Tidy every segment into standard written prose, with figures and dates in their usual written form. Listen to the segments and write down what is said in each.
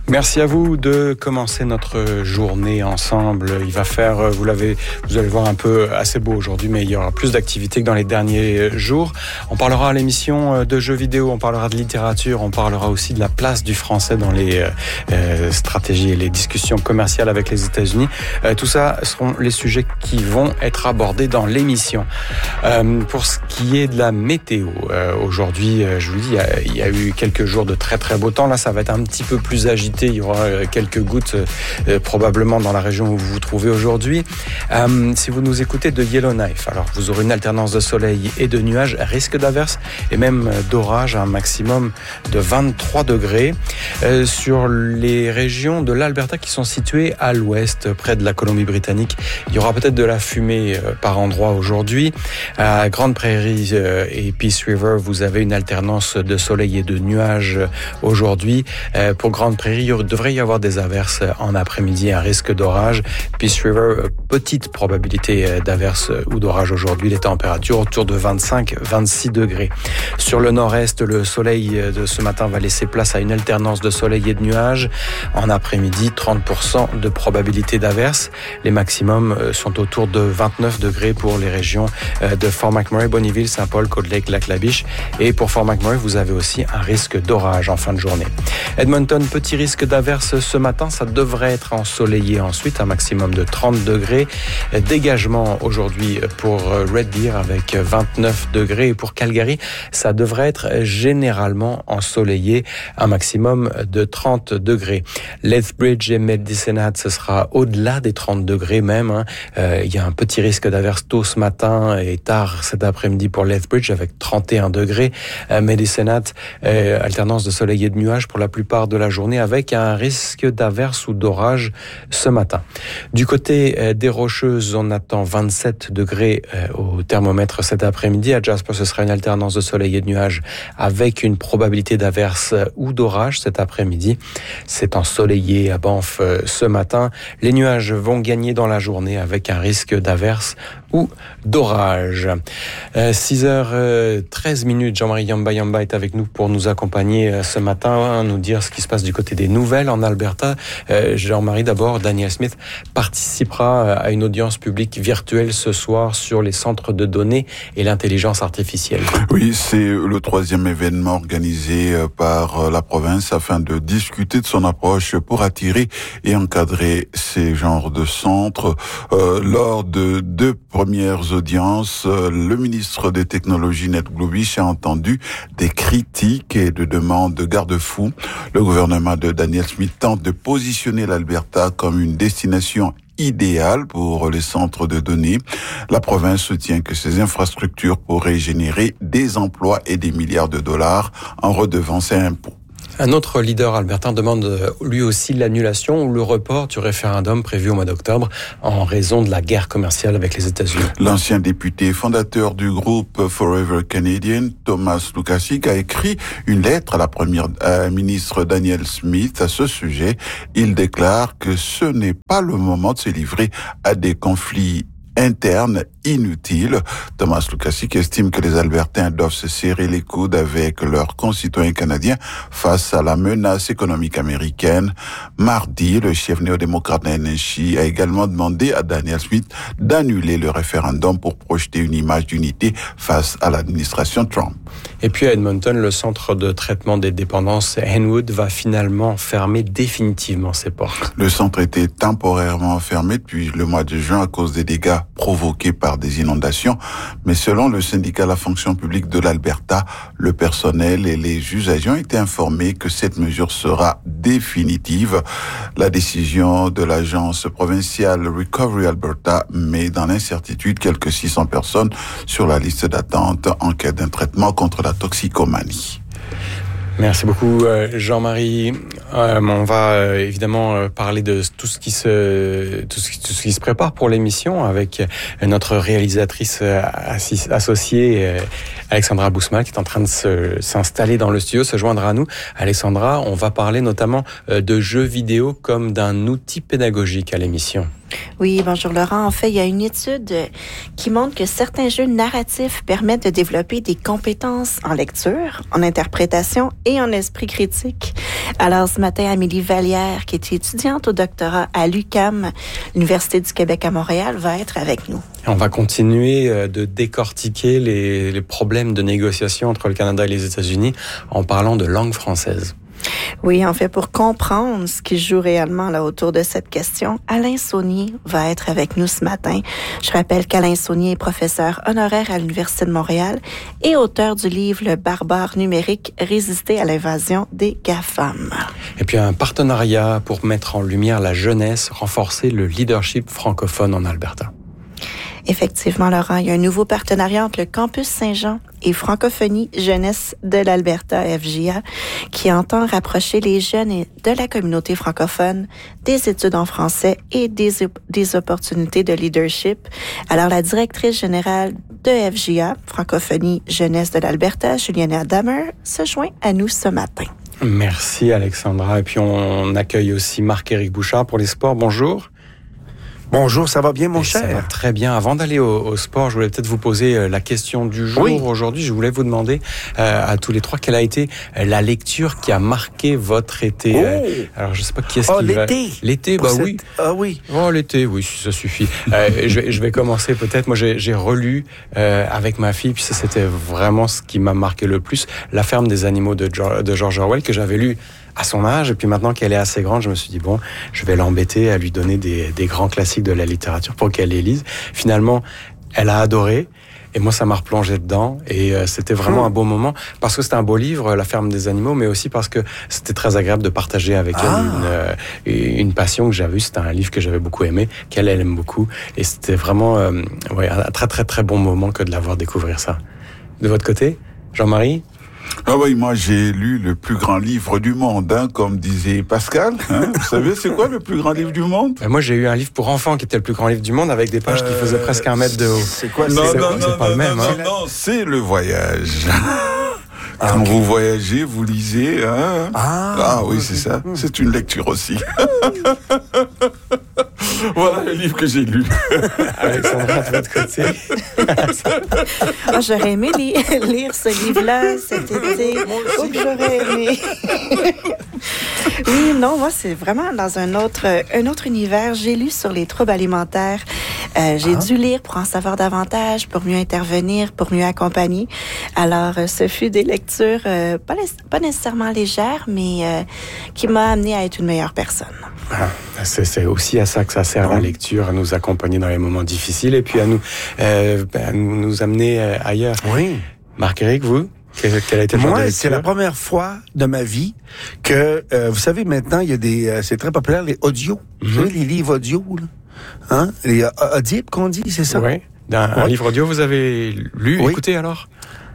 Merci à vous de commencer notre journée ensemble. Il va faire, vous allez voir, un peu assez beau aujourd'hui, mais il y aura plus d'activités que dans les derniers jours. On parlera à l'émission de jeux vidéo, on parlera de littérature, on parlera aussi de la place du français dans les stratégies et les discussions commerciales avec les États-Unis. Tout ça seront les sujets qui vont être abordés dans l'émission. Pour ce qui est de la météo, aujourd'hui, je vous dis, il y a eu quelques jours de très très beau temps. Là, ça va être un petit peu plus agité. Il y aura quelques gouttes probablement dans la région où vous vous trouvez aujourd'hui. Si vous nous écoutez de Yellowknife, alors vous aurez une alternance de soleil et de nuages, risque d'averse et même d'orage, un maximum de 23 degrés. Sur les régions de l'Alberta qui sont situées à l'ouest, près de la Colombie-Britannique, il y aura peut-être de la fumée par endroits aujourd'hui. À Grande Prairie et Peace River, vous avez une alternance de soleil et de nuages aujourd'hui. Pour Grande Prairie, il devrait y avoir des averses en après-midi, un risque d'orage. Peace River, petite probabilité d'averses ou d'orage aujourd'hui. Les températures autour de 25-26 degrés. Sur le nord-est, le soleil de ce matin va laisser place à une alternance de soleil et de nuages. En après-midi, 30% de probabilité d'averses. Les maximums sont autour de 29 degrés pour les régions de Fort McMurray, Bonnyville, Saint-Paul, Cold Lake, Lac-La-Biche. Et pour Fort McMurray, vous avez aussi un risque d'orage en fin de journée. Edmonton, petit risque d'averse ce matin, ça devrait être ensoleillé ensuite, un maximum de 30 degrés. Dégagement aujourd'hui pour Red Deer avec 29 degrés. Et pour Calgary, ça devrait être généralement ensoleillé, un maximum de 30 degrés. Lethbridge et Medicine Hat, ce sera au-delà des 30 degrés même. Il y a un petit risque d'averse tôt ce matin et tard cet après-midi pour Lethbridge avec 31 degrés. Medicine Hat, alternance de soleil et de nuages pour la plupart de la journée avec un risque d'averse ou d'orage ce matin. Du côté des Rocheuses, on attend 27 degrés au thermomètre cet après-midi. À Jasper, ce sera une alternance de soleil et de nuages avec une probabilité d'averse ou d'orage cet après-midi. C'est ensoleillé à Banff ce matin. Les nuages vont gagner dans la journée avec un risque d'averse ou d'orage. 6h13, Jean-Marie Yamba est avec nous pour nous accompagner ce matin, nous dire ce qui se passe du côté des nouvelles en Alberta. Jean-Marie, d'abord, Danielle Smith participera à une audience publique virtuelle ce soir sur les centres de données et l'intelligence artificielle. Oui, c'est le 3e événement organisé par la province afin de discuter de son approche pour attirer et encadrer ces genres de centres. Lors de 2 premières audiences, le ministre des Technologies, Ned Glubish, a entendu des critiques et de demandes de garde-fous. Le gouvernement de Danielle Smith tente de positionner l'Alberta comme une destination idéale pour les centres de données. La province soutient que ces infrastructures pourraient générer des emplois et des milliards de dollars en redevances et impôts. Un autre leader albertain demande lui aussi l'annulation ou le report du référendum prévu au mois d'octobre en raison de la guerre commerciale avec les États-Unis. L'ancien député fondateur du groupe Forever Canadian, Thomas Lukasik, a écrit une lettre à la première ministre Danielle Smith à ce sujet. Il déclare que ce n'est pas le moment de se livrer à des conflits interne inutile. Thomas Lukasik estime que les Albertains doivent se serrer les coudes avec leurs concitoyens canadiens face à la menace économique américaine. Mardi, le chef néo-démocrate NNC a également demandé à Danielle Smith d'annuler le référendum pour projeter une image d'unité face à l'administration Trump. Et puis à Edmonton, le centre de traitement des dépendances Henwood va finalement fermer définitivement ses portes. Le centre était temporairement fermé depuis le mois de juin à cause des dégâts provoqués par des inondations, mais selon le syndicat de la fonction publique de l'Alberta, le personnel et les usagers ont été informés que cette mesure sera définitive. La décision de l'agence provinciale Recovery Alberta met dans l'incertitude quelques 600 personnes sur la liste d'attente en cas d'un traitement contre la toxicomanie. Merci beaucoup Jean-Marie. On va évidemment parler de tout ce qui se prépare pour l'émission avec notre réalisatrice associée Alexandra Bousmal qui est en train de s'installer dans le studio, se joindre à nous. Alexandra, on va parler notamment de jeux vidéo comme d'un outil pédagogique à l'émission. Oui, bonjour Laurent. En fait, il y a une étude qui montre que certains jeux narratifs permettent de développer des compétences en lecture, en interprétation et en esprit critique. Alors, ce matin, Amélie Vallière, qui est étudiante au doctorat à l'UQAM, l'Université du Québec à Montréal, va être avec nous. On va continuer de décortiquer les problèmes de négociation entre le Canada et les États-Unis en parlant de langue française. Oui, en fait, pour comprendre ce qui se joue réellement là autour de cette question, Alain Saunier va être avec nous ce matin. Je rappelle qu'Alain Saunier est professeur honoraire à l'Université de Montréal et auteur du livre « Le barbare numérique, résister à l'invasion des GAFAM ». Et puis un partenariat pour mettre en lumière la jeunesse, renforcer le leadership francophone en Alberta. Effectivement, Laurent, il y a un nouveau partenariat entre le Campus Saint-Jean et Francophonie Jeunesse de l'Alberta, FJA, qui entend rapprocher les jeunes de la communauté francophone des études en français et des opportunités de leadership. Alors, la directrice générale de FJA, Francophonie Jeunesse de l'Alberta, Juliana Damer, se joint à nous ce matin. Merci Alexandra. Et puis on accueille aussi Marc-Éric Bouchard pour les sports. Bonjour. Bonjour, ça va bien, mon cher? Ça va très bien. Avant d'aller au sport, je voulais peut-être vous poser la question du jour. Oui. Aujourd'hui, je voulais vous demander à tous les trois quelle a été la lecture qui a marqué votre été. Alors, je sais pas qui est-ce qui l'été. L'été, bah oui. Ah oui. Oh, l'été, oui, ça suffit. Je vais commencer peut-être. Moi, j'ai relu avec ma fille, puis ça, c'était vraiment ce qui m'a marqué le plus. La ferme des animaux de George Orwell, que j'avais lu à son âge, et puis maintenant qu'elle est assez grande, je me suis dit, bon, je vais l'embêter à lui donner des grands classiques de la littérature pour qu'elle les lise. Finalement, elle a adoré, et moi, ça m'a replongé dedans, et c'était vraiment un beau moment, parce que c'était un beau livre, La ferme des animaux, mais aussi parce que c'était très agréable de partager avec elle une passion que j'avais eue. C'était un livre que j'avais beaucoup aimé, qu'elle aime beaucoup, et c'était vraiment un très, très, très bon moment que de l'avoir découvrir ça. De votre côté, Jean-Marie? Ah oui, moi j'ai lu le plus grand livre du monde, comme disait Pascal. Vous savez, c'est quoi le plus grand livre du monde? Moi j'ai eu un livre pour enfants qui était le plus grand livre du monde avec des pages qui faisaient presque 1 mètre de haut. C'est quoi? Non, c'est le voyage. Quand vous voyagez, vous lisez. Ah oui, c'est ça. C'est une lecture aussi. Voilà le livre que j'ai lu. Alexandra, de votre côté. J'aurais aimé lire ce livre-là cet été. Oh, que j'aurais aimé. Oui, non, moi, c'est vraiment dans un autre univers. J'ai lu sur les troubles alimentaires. J'ai dû lire pour en savoir davantage, pour mieux intervenir, pour mieux accompagner. Alors, ce fut des lectures pas nécessairement légères, mais qui m'a amené à être une meilleure personne. C'est aussi à ça que ça sert la lecture, à nous accompagner dans les moments difficiles et puis à nous amener ailleurs. Oui. Marc-Éric, vous? Quel a été le genre de lecture? Moi, c'est la première fois de ma vie que, vous savez, maintenant, il y a c'est très populaire, les audios. Vous savez, les livres audio, là. Les audibles qu'on dit, c'est ça? Oui. Un livre audio, vous avez lu, écouté alors?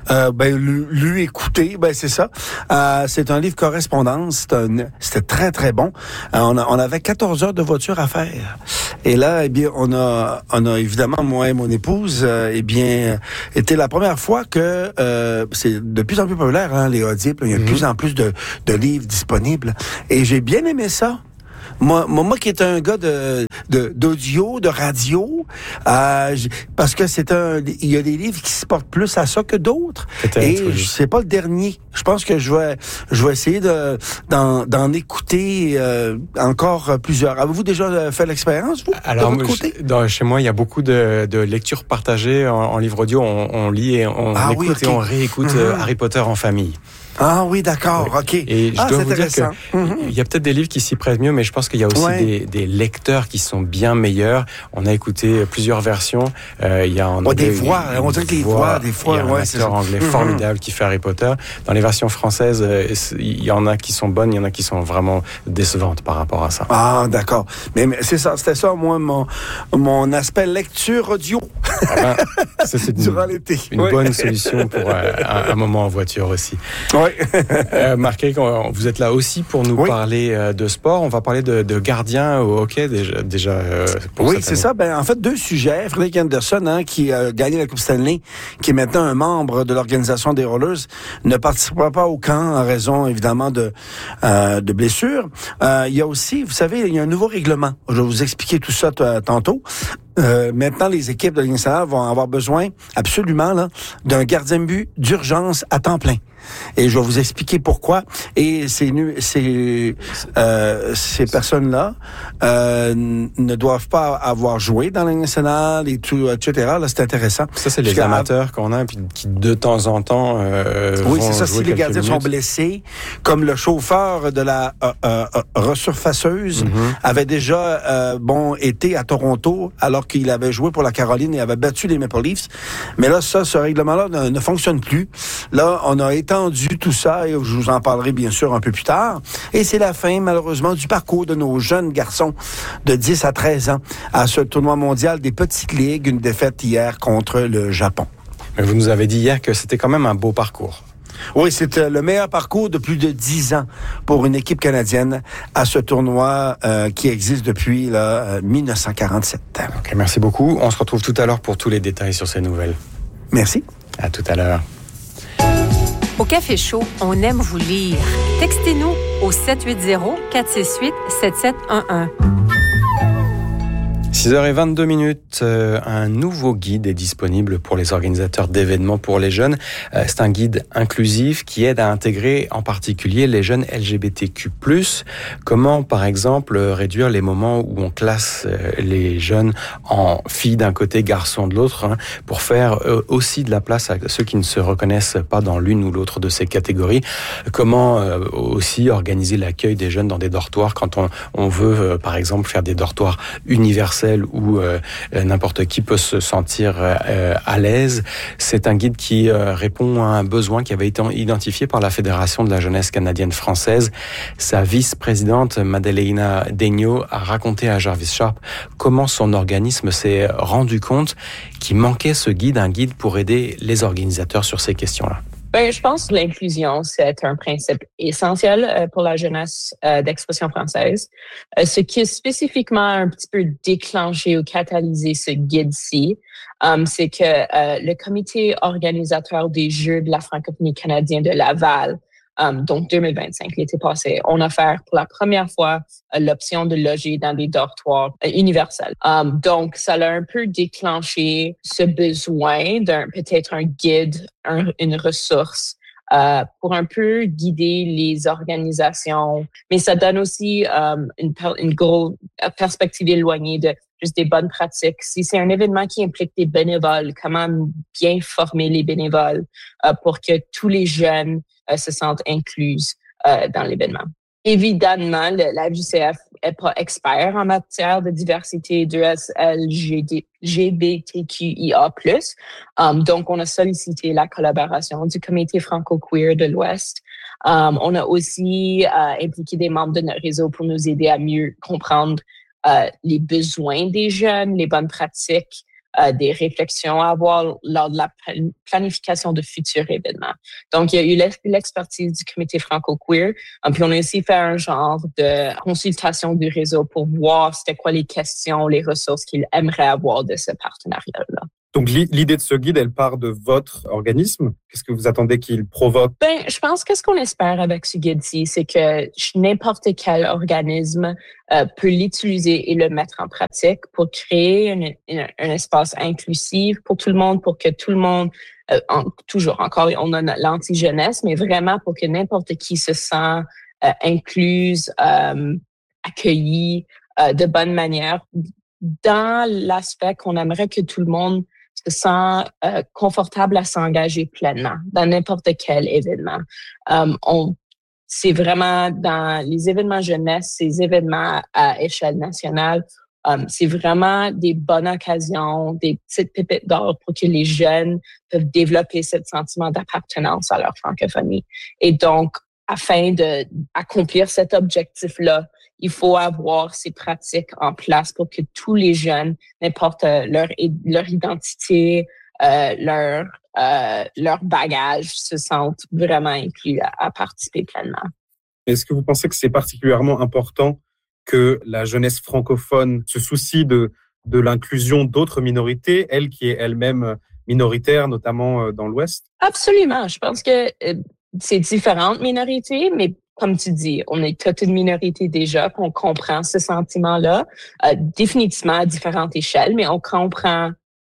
Écouter, c'est ça. C'est un livre correspondance. C'était très, très bon. On avait 14 heures de voiture à faire. Et là, on a évidemment, moi et mon épouse, été la première fois que, c'est de plus en plus populaire, les audibles. Il y a de plus en plus de livres disponibles. Et j'ai bien aimé ça. Moi qui est un gars d'audio, de radio, parce que il y a des livres qui se portent plus à ça que d'autres. Et c'est pas le dernier. Je pense que je vais essayer d'en écouter encore plusieurs. Avez-vous déjà fait l'expérience, vous? Alors, de votre côté? Chez moi, il y a beaucoup de lectures partagées en livre audio. On lit et on écoute et on réécoute Harry Potter en famille. Ah oui, d'accord, OK. Et je dois vous dire qu'il y a peut-être des livres qui s'y prêtent mieux, mais je pense qu'il y a aussi des lecteurs qui sont bien meilleurs. On a écouté plusieurs versions. Il y a en anglais, des voix, on dirait que les voix, des fois. Il y a un acteur anglais formidable qui fait Harry Potter. Dans les versions françaises, il y en a qui sont bonnes, il y en a qui sont vraiment décevantes par rapport à ça. Ah, d'accord. Mais c'est ça, c'était ça, moi, mon aspect lecture audio. C'est durant l'été. Une bonne solution pour un moment en voiture aussi. Oui. Marc-Éric, vous êtes là aussi pour nous parler de sport. On va parler de gardien au hockey déjà oui, c'est ça. En fait, 2 sujets. Frédéric Anderson, qui a gagné la Coupe Stanley, qui est maintenant un membre de l'organisation des Rollers, ne participera pas au camp en raison, évidemment, de blessures. Il y a aussi, vous savez, il y a un nouveau règlement. Je vais vous expliquer tout ça tantôt. Maintenant, les équipes de Ligue nationale vont avoir besoin absolument d'un gardien de but d'urgence à temps plein. Et je vais vous expliquer pourquoi. Et ces personnes-là ne doivent pas avoir joué dans la Ligue nationale et tout, etc. Là, c'est intéressant. Ça, c'est les amateurs qu'on a, puis qui de temps en temps oui, vont c'est ça. jouer Si les gardiens minutes. sont blessés, comme le chauffeur de la resurfaceuse avait déjà été à Toronto alors qu'il avait joué pour la Caroline et avait battu les Maple Leafs. Mais là, ce règlement-là ne fonctionne plus. Là, on a étendu tout ça et je vous en parlerai bien sûr un peu plus tard. Et c'est la fin, malheureusement, du parcours de nos jeunes garçons de 10 à 13 ans à ce tournoi mondial des petites ligues, une défaite hier contre le Japon. Mais vous nous avez dit hier que c'était quand même un beau parcours. Oui, c'est le meilleur parcours de plus de 10 ans pour une équipe canadienne à ce tournoi qui existe depuis 1947. Okay, merci beaucoup. On se retrouve tout à l'heure pour tous les détails sur ces nouvelles. Merci. À tout à l'heure. Au Café Chaud, on aime vous lire. Textez-nous au 780-468-7711. 6h22, un nouveau guide est disponible pour les organisateurs d'événements pour les jeunes. C'est un guide inclusif qui aide à intégrer en particulier les jeunes LGBTQ+. Comment, par exemple, réduire les moments où on classe les jeunes en filles d'un côté, garçons de l'autre, pour faire aussi de la place à ceux qui ne se reconnaissent pas dans l'une ou l'autre de ces catégories. Comment aussi organiser l'accueil des jeunes dans des dortoirs quand on veut, par exemple, faire des dortoirs universels où n'importe qui peut se sentir à l'aise. C'est un guide qui répond à un besoin qui avait été identifié par la Fédération de la jeunesse canadienne française. Sa vice-présidente, Madeleina Degno, a raconté à Jarvis Sharp comment son organisme s'est rendu compte qu'il manquait ce guide, un guide pour aider les organisateurs sur ces questions-là. Je pense que l'inclusion, c'est un principe essentiel pour la jeunesse d'expression française. Ce qui est spécifiquement un petit peu déclenché ou catalysé ce guide-ci, c'est que le comité organisateur des Jeux de la francophonie canadienne de Laval, donc 2025, l'été passé, on a offert pour la première fois l'option de loger dans des dortoirs universels. Donc, ça a un peu déclenché ce besoin peut-être un guide, une ressource pour un peu guider les organisations. Mais ça donne aussi une grosse perspective éloignée de juste des bonnes pratiques. Si c'est un événement qui implique des bénévoles, comment bien former les bénévoles pour que tous les jeunes se sentent inclus dans l'événement. Évidemment, la FJCF n'est pas expert en matière de diversité de LGBTQIA+. Donc, on a sollicité la collaboration du comité franco-queer de l'Ouest. On a aussi impliqué des membres de notre réseau pour nous aider à mieux comprendre les besoins des jeunes, les bonnes pratiques, des réflexions à avoir lors de la planification de futurs événements. Donc, il y a eu l'expertise du comité franco-queer. Puis, on a aussi fait un genre de consultation du réseau pour voir c'était quoi les questions, les ressources qu'ils aimeraient avoir de ce partenariat-là. Donc, l'idée de ce guide, elle part de votre organisme. Qu'est-ce que vous attendez qu'il provoque? Je pense que ce qu'on espère avec ce guide-ci, c'est que n'importe quel organisme peut l'utiliser et le mettre en pratique pour créer un espace inclusif pour tout le monde, pour que tout le monde, toujours encore, on a l'anti-jeunesse, mais vraiment pour que n'importe qui se sent incluse, accueilli de bonne manière, dans l'aspect qu'on aimerait que tout le monde se sent confortable à s'engager pleinement dans n'importe quel événement. C'est vraiment dans les événements jeunesse, ces événements à échelle nationale, c'est vraiment des bonnes occasions, des petites pépites d'or pour que les jeunes peuvent développer ce sentiment d'appartenance à leur francophonie. Et donc, afin d'accomplir cet objectif-là, il faut avoir ces pratiques en place pour que tous les jeunes, n'importe leur identité, leur bagage, se sentent vraiment inclus à participer pleinement. Est-ce que vous pensez que c'est particulièrement important que la jeunesse francophone se soucie de l'inclusion d'autres minorités, elle qui est elle-même minoritaire, notamment dans l'Ouest? Absolument. Je pense que c'est différentes minorités, mais comme tu dis, on est toute une minorité déjà, qu'on comprend ce sentiment-là, définitivement à différentes échelles, mais on comprend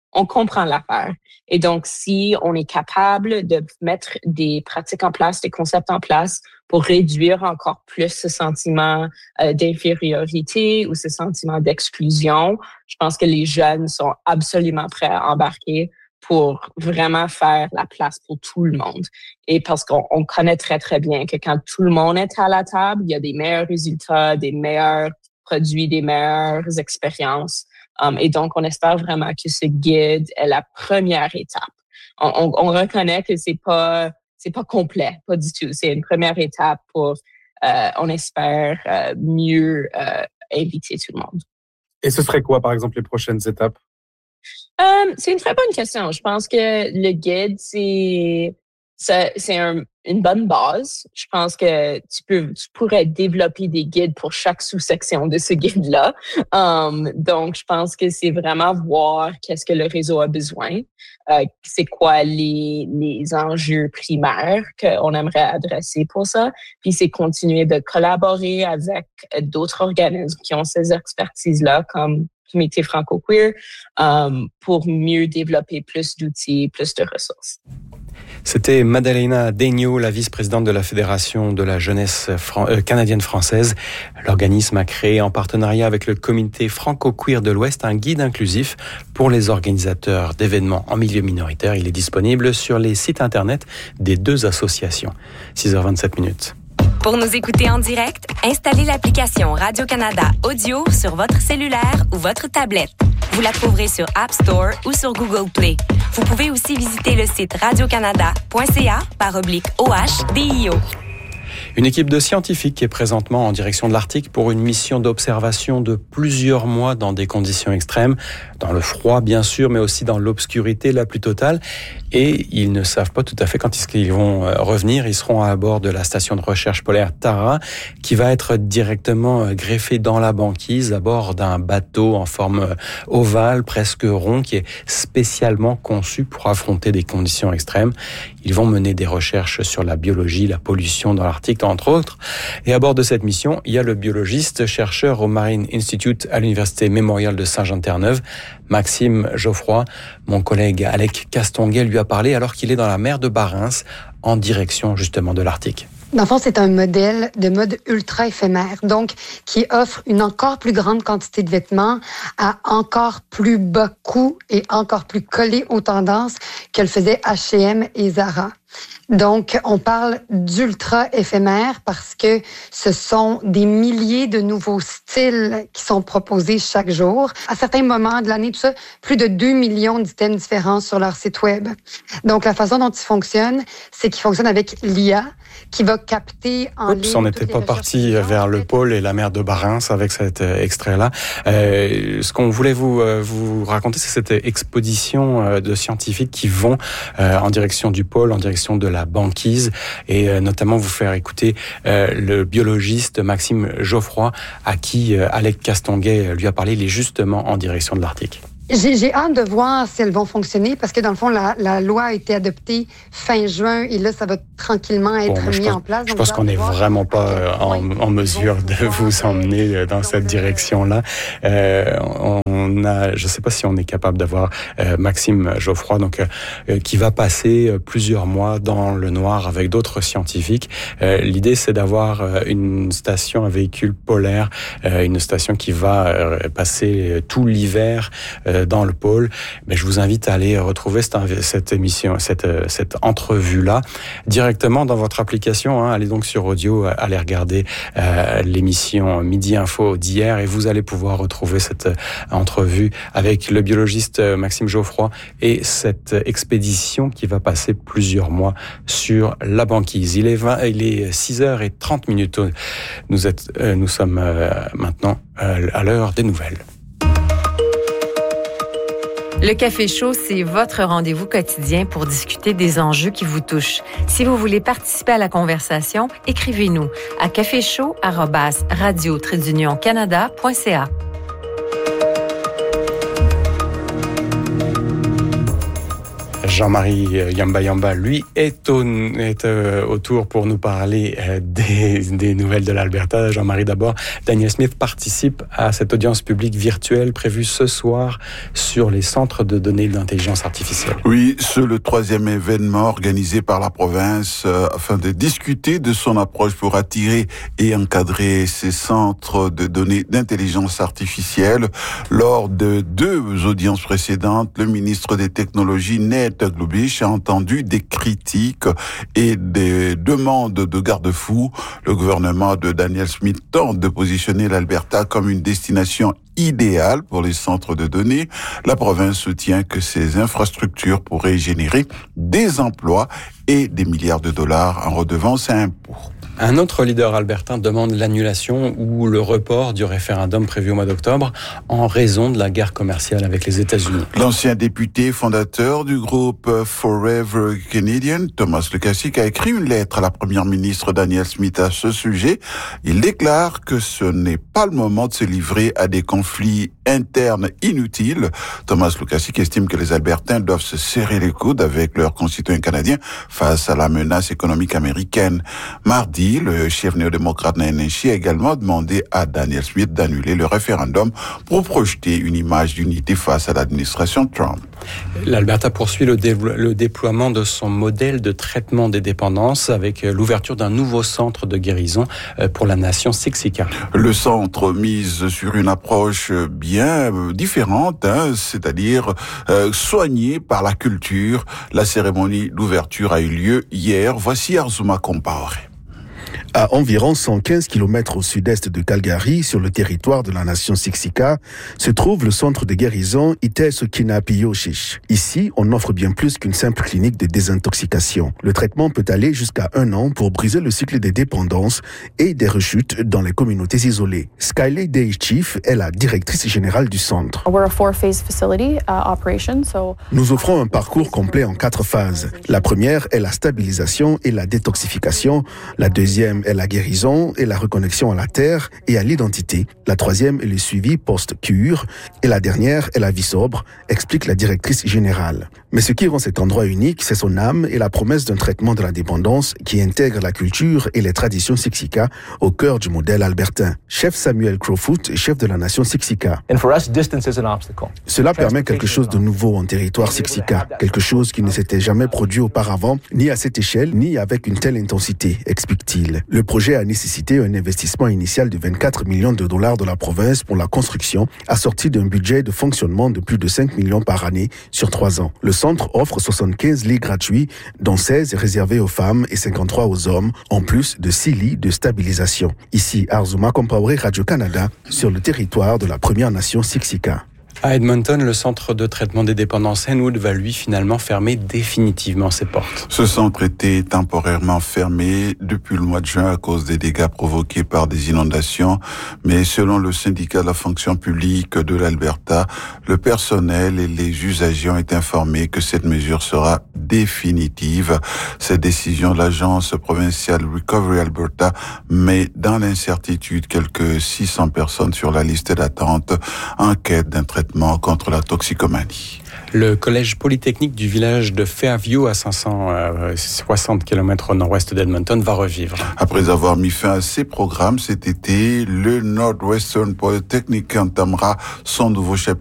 on comprend l'affaire. Et donc, si on est capable de mettre des pratiques en place, des concepts en place pour réduire encore plus ce sentiment d'infériorité ou ce sentiment d'exclusion, je pense que les jeunes sont absolument prêts à embarquer pour vraiment faire la place pour tout le monde. Et parce qu'on connaît très, très bien que quand tout le monde est à la table, il y a des meilleurs résultats, des meilleurs produits, des meilleures expériences. Et donc, on espère vraiment que ce guide est la première étape. On reconnaît que c'est pas complet, pas du tout. C'est une première étape pour, on espère, mieux inviter tout le monde. Et ce serait quoi, par exemple, les prochaines étapes? C'est une très bonne question. Je pense que le guide, c'est une bonne base. Je pense que tu pourrais développer des guides pour chaque sous-section de ce guide-là. Donc, je pense que c'est vraiment voir qu'est-ce que le réseau a besoin, c'est quoi les enjeux primaires qu'on aimerait adresser pour ça. Puis, c'est continuer de collaborer avec d'autres organismes qui ont ces expertises-là, comme Comité franco-queer, pour mieux développer plus d'outils, plus de ressources. C'était Madalena Degnaud, la vice-présidente de la Fédération de la jeunesse canadienne-française. L'organisme a créé en partenariat avec le Comité franco-queer de l'Ouest un guide inclusif pour les organisateurs d'événements en milieu minoritaire. Il est disponible sur les sites internet des deux associations. 6h27. Pour nous écouter en direct, installez l'application Radio-Canada Audio sur votre cellulaire ou votre tablette. Vous la trouverez sur App Store ou sur Google Play. Vous pouvez aussi visiter le site radiocanada.ca/OHDIO. Une équipe de scientifiques est présentement en direction de l'Arctique pour une mission d'observation de plusieurs mois dans des conditions extrêmes, dans le froid bien sûr, mais aussi dans l'obscurité la plus totale. Et ils ne savent pas tout à fait quand ils vont revenir. Ils seront à bord de la station de recherche polaire Tara, qui va être directement greffée dans la banquise à bord d'un bateau en forme ovale, presque rond, qui est spécialement conçu pour affronter des conditions extrêmes. Ils vont mener des recherches sur la biologie, la pollution dans l'Arctique, entre autres. Et à bord de cette mission, il y a le biologiste, chercheur au Marine Institute à l'Université Memorial de Saint-Jean-de-Terre-Neuve, Maxime Geoffroy. Mon collègue Alec Castonguay lui a parlé alors qu'il est dans la mer de Barents, en direction justement de l'Arctique. Dans le fond, c'est un modèle de mode ultra éphémère, donc qui offre une encore plus grande quantité de vêtements à encore plus bas coût et encore plus collé aux tendances que le faisaient H&M et Zara. Donc, on parle d'ultra éphémère parce que ce sont des milliers de nouveaux styles qui sont proposés chaque jour. À certains moments de l'année, tout ça, plus de 2 millions d'items différents sur leur site web. Donc, la façon dont ils fonctionnent, c'est qu'ils fonctionnent avec l'IA qui va capter en ligne... On n'était pas parti vers le pôle et la mer de Barents avec cet extrait-là. Ce qu'on voulait vous raconter, c'est cette exposition de scientifiques qui vont en direction du pôle, en direction de la banquise, et notamment vous faire écouter le biologiste Maxime Geoffroy, à qui Alec Castonguay lui a parlé. Il est justement en direction de l'Arctique. J'ai hâte de voir si elles vont fonctionner parce que dans le fond, la loi a été adoptée fin juin et là, ça va tranquillement être mis en place. Je pense qu'on n'est vraiment pas en mesure de vous emmener dans cette direction-là. Je ne sais pas si on est capable d'avoir Maxime Geoffroy, donc qui va passer plusieurs mois dans le noir avec d'autres scientifiques. L'idée, c'est d'avoir une station, un véhicule polaire, une station qui va passer tout l'hiver dans le pôle. Mais je vous invite à aller retrouver cette émission, cette entrevue-là directement dans votre application. Allez donc sur Audio, allez regarder l'émission Midi Info d'hier et vous allez pouvoir retrouver cette entrevue avec le biologiste Maxime Geoffroy et cette expédition qui va passer plusieurs mois sur la banquise. Il est 6h30. Nous sommes maintenant à l'heure des nouvelles. Le Café Chaud, c'est votre rendez-vous quotidien pour discuter des enjeux qui vous touchent. Si vous voulez participer à la conversation, écrivez-nous à caféchaud@radio-canada.ca. Jean-Marie Yamba, lui, est au tour pour nous parler des nouvelles de l'Alberta. Jean-Marie, d'abord, Daniel Smith participe à cette audience publique virtuelle prévue ce soir sur les centres de données d'intelligence artificielle. Oui, c'est le 3e événement organisé par la province afin de discuter de son approche pour attirer et encadrer ces centres de données d'intelligence artificielle. Lors de 2 audiences précédentes, le ministre des Technologies, Ned Globich, a entendu des critiques et des demandes de garde-fous. Le gouvernement de Daniel Smith tente de positionner l'Alberta comme une destination idéale pour les centres de données. La province soutient que ces infrastructures pourraient générer des emplois et des milliards de dollars en redevances et impôts. Un autre leader albertain demande l'annulation ou le report du référendum prévu au mois d'octobre en raison de la guerre commerciale avec les États-Unis. L'ancien député fondateur du groupe Forever Canadian, Thomas Lukasik, a écrit une lettre à la première ministre Danielle Smith à ce sujet. Il déclare que ce n'est pas le moment de se livrer à des conflits internes inutiles. Thomas Lukasik estime que les Albertains doivent se serrer les coudes avec leurs concitoyens canadiens face à la menace économique américaine. Mardi, le chef néo-démocrate Nenshi a également demandé à Daniel Smith d'annuler le référendum pour projeter une image d'unité face à l'administration Trump. L'Alberta poursuit le déploiement de son modèle de traitement des dépendances avec l'ouverture d'un nouveau centre de guérison pour la nation Siksika. Le centre mise sur une approche bien différente, c'est-à-dire soignée par la culture. La cérémonie d'ouverture a eu lieu hier. Voici Arzuma Compaoré. À environ 115 km au sud-est de Calgary, sur le territoire de la nation Siksika, se trouve le centre de guérison Itesu-Kinapi-Yoshish. Ici, on offre bien plus qu'une simple clinique de désintoxication. Le traitement peut aller jusqu'à 1 an pour briser le cycle des dépendances et des rechutes dans les communautés isolées. Skylie Day-Chief est la directrice générale du centre. Nous offrons un parcours complet en 4 phases. La première est la stabilisation et la détoxification. La deuxième est la guérison et la reconnexion à la terre et à l'identité. La troisième est le suivi post-cure. Et la dernière est la vie sobre, explique la directrice générale. Mais ce qui rend cet endroit unique, c'est son âme et la promesse d'un traitement de la dépendance qui intègre la culture et les traditions Siksika au cœur du modèle albertain. Chef Samuel Crowfoot, chef de la nation Siksika. Cela permet quelque chose de nouveau en territoire Siksika, quelque chose qui ne s'était jamais produit auparavant, ni à cette échelle, ni avec une telle intensité, explique-t-il. Le projet a nécessité un investissement initial de 24 millions de dollars de la province pour la construction, assorti d'un budget de fonctionnement de plus de 5 millions par année sur 3 ans. Le centre offre 75 lits gratuits, dont 16 réservés aux femmes et 53 aux hommes, en plus de 6 lits de stabilisation. Ici, Arzuma Compaoré, Radio-Canada, sur le territoire de la Première Nation Siksika. À Edmonton, le centre de traitement des dépendances Henwood va lui finalement fermer définitivement ses portes. Ce centre était temporairement fermé depuis le mois de juin à cause des dégâts provoqués par des inondations. Mais selon le syndicat de la fonction publique de l'Alberta, le personnel et les usagers ont été informés que cette mesure sera définitive. Cette décision de l'agence provinciale Recovery Alberta met dans l'incertitude quelques 600 personnes sur la liste d'attente en quête d'un traitement contre la toxicomanie. Le collège polytechnique du village de Fairview, à 560 km au nord-ouest d'Edmonton, va revivre. Après avoir mis fin à ses programmes cet été, le Northwestern Polytechnic entamera son nouveau chapitre